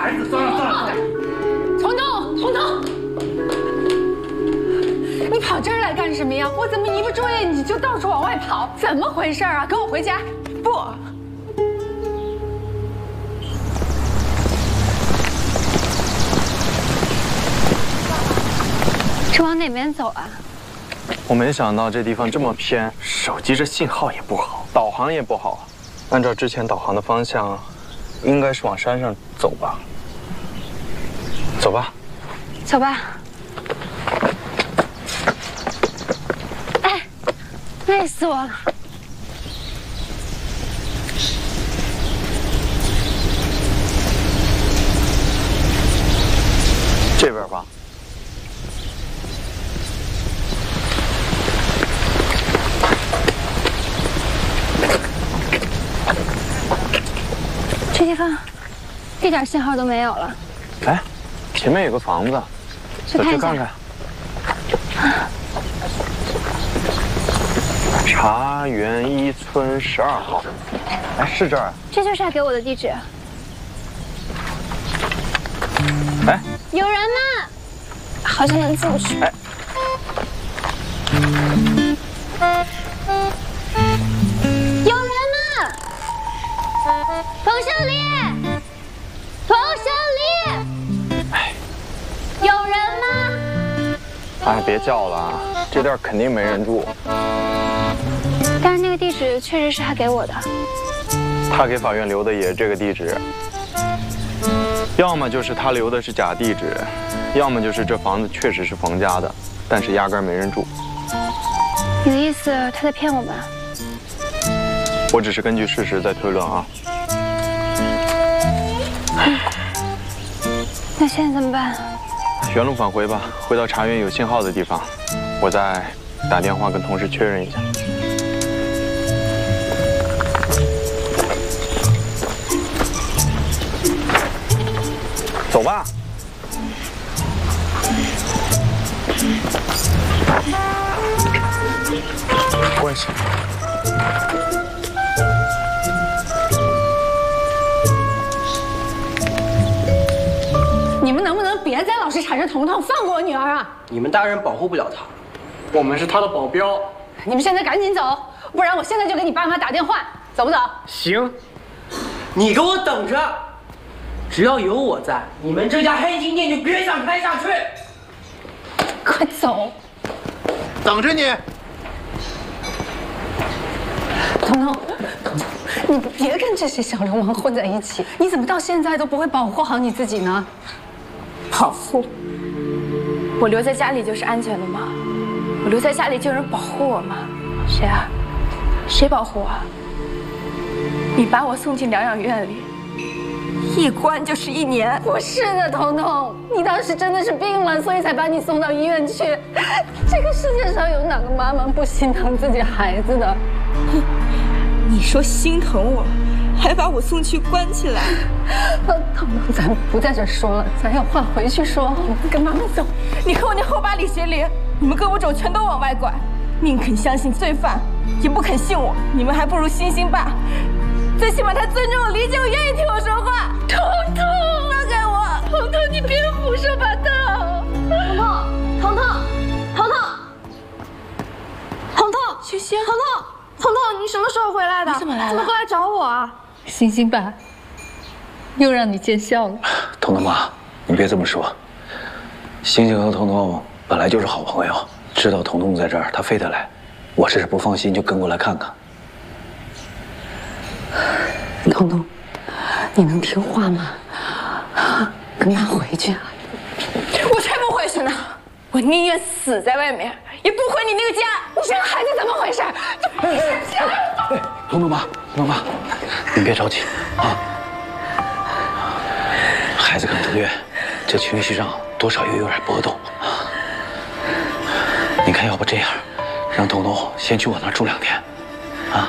孩子，算了。 彤彤，你跑这儿来干什么呀？我怎么一不注意你就到处往外跑？怎么回事啊？跟我回家！不。是往哪边走啊？ 我没想到这地方这么偏，手机这信号也不好，导航也不好。按照之前导航的方向，应该是往山上走吧。走吧。 走吧。哎，累死我了。 这边吧。 这地方一点信号都没有了。 哎，前面有个房子，走去看看。茶园一村12号。哎，是这儿。 这就是他给我的地址。 哎， 有人吗？好像能进去。 哎。 有人吗？冯胜利，冯胜利， 哎， 有人吗？ 哎，别叫了啊，这地儿肯定没人住。 但是那个地址确实是他给我的。 他给法院留的也是这个地址，要么就是他留的是假地址，要么就是这房子确实是冯家的，但是压根没人住。 你的意思他在骗我们？ 我只是根据事实在推论啊。 那现在怎么办？ 原路返回吧，回到茶园有信号的地方，我再打电话跟同事确认一下。走吧。关系。 你们能不能别再老是缠着彤彤，放过我女儿啊？ 你们大人保护不了她，我们是她的保镖。 你们现在赶紧走，不然我现在就给你爸妈打电话，走不走？ 行，你给我等着，只要有我在，你们这家黑金店就别想开下去。 快走！ 等着你。 彤彤，你别跟这些小流氓混在一起。你怎么到现在都不会保护好你自己呢？ 保护？我留在家里就是安全的吗？我留在家里就有人保护我吗？谁啊？谁保护我？你把我送进疗养院里，一关就是1年。 不是的，彤彤，你当时真的是病了，所以才把你送到医院去。这个世界上有哪个妈妈不心疼自己孩子的？ 你说心疼我，还把我送去关起来。 彤彤，咱不在这说了，咱有话回去说。我们跟妈妈走。 你和我那后8里邪灵，你们胳膊肘全都往外拐，宁肯相信罪犯，也不肯信我。你们还不如星星爸，最起码他尊重我、理解我、愿意听我说话。彤彤，放开我！彤彤，你别胡说八道！ 彤彤，彤彤，彤彤，彤彤， 星星， 彤彤，彤彤，你什么时候回来的？ 你怎么来了？ 怎么过来找我啊？星星爸，又让你见笑了。 彤彤妈，你别这么说。星星和彤彤本来就是好朋友，知道彤彤在这儿，他非得来。我这是不放心，就跟过来看看。 彤彤，你能听话吗？跟妈回去啊！ 我才不回去呢！我宁愿死在外面，也不回你那个家。 你这个孩子怎么回事？ 哎，彤彤妈，彤彤妈，你别着急啊。孩子刚住院，这情绪上多少也有点波动。你看，要不这样，让彤彤先去我那儿住2天。